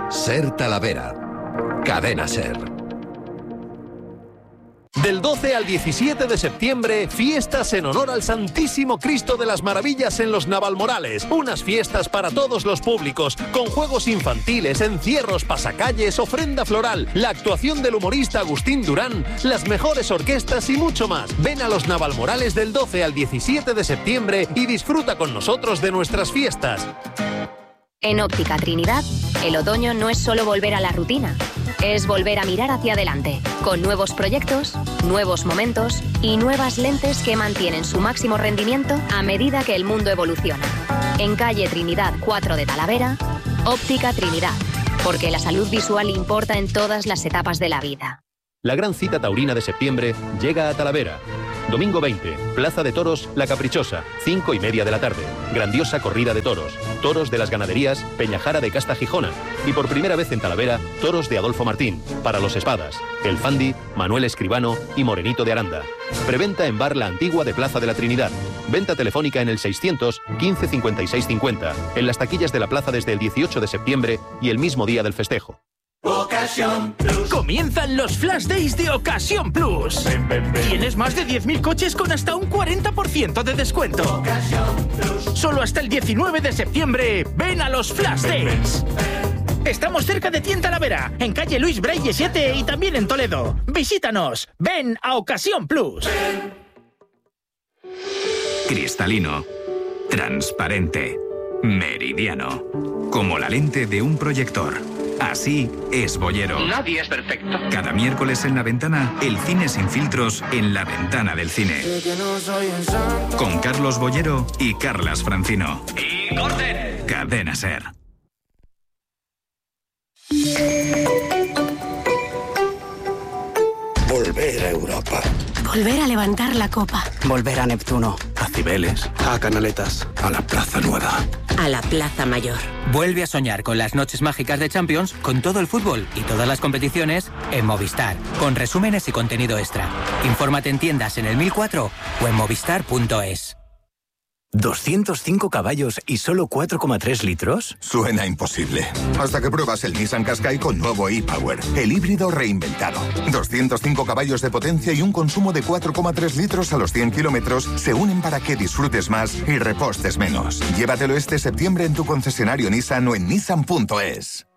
Ser Talavera. Cadena Ser. Del 12 al 17 de septiembre, fiestas en honor al Santísimo Cristo de las Maravillas en los Navalmorales. Unas fiestas para todos los públicos, con juegos infantiles, encierros, pasacalles, ofrenda floral, la actuación del humorista Agustín Durán, las mejores orquestas y mucho más. Ven a los Navalmorales del 12 al 17 de septiembre y disfruta con nosotros de nuestras fiestas. En Óptica Trinidad, el otoño no es solo volver a la rutina, es volver a mirar hacia adelante, con nuevos proyectos, nuevos momentos y nuevas lentes que mantienen su máximo rendimiento a medida que el mundo evoluciona. En calle Trinidad 4 de Talavera, Óptica Trinidad, porque la salud visual importa en todas las etapas de la vida. La gran cita taurina de septiembre llega a Talavera. Domingo 20, Plaza de Toros La Caprichosa, 5:30 de la tarde. Grandiosa corrida de toros. Toros de las ganaderías Peñajara de Casta Gijona. Y por primera vez en Talavera, toros de Adolfo Martín. Para los Espadas, El Fandi, Manuel Escribano y Morenito de Aranda. Preventa en Bar La Antigua de Plaza de la Trinidad. Venta telefónica en el 600 15 56 50. En las taquillas de la plaza desde el 18 de septiembre y el mismo día del festejo. Ocasión Plus. Comienzan los Flash Days de Ocasión Plus. Tienes más de 10.000 coches con hasta un 40% de descuento. Ocasión Plus. Solo hasta el 19 de septiembre. Ven a los Flash Days. Estamos cerca de ti en Talavera, en calle Luis Braille 7 y también en Toledo. Visítanos. Ven a Ocasión Plus. Cristalino. Transparente. Meridiano. Como la lente de un proyector. Así es Boyero. Nadie es perfecto. Cada miércoles en La Ventana, el cine sin filtros en la ventana del cine. Con Carlos Boyero y Carlas Francino. ¡Y Gordon! Cadena Ser. Volver a Europa. Volver a levantar la copa. Volver a Neptuno. A Cibeles. A Canaletas. A la Plaza Nueva. A la Plaza Mayor. Vuelve a soñar con las noches mágicas de Champions, con todo el fútbol y todas las competiciones en Movistar, con resúmenes y contenido extra. Infórmate en tiendas en el 1004 o en movistar.es. 205 caballos y solo 4,3 litros. Suena imposible. Hasta que pruebas el Nissan Qashqai con nuevo e-Power, el híbrido reinventado. 205 caballos de potencia y un consumo de 4,3 litros a los 100 kilómetros se unen para que disfrutes más y repostes menos. Llévatelo este septiembre en tu concesionario Nissan o en nissan.es.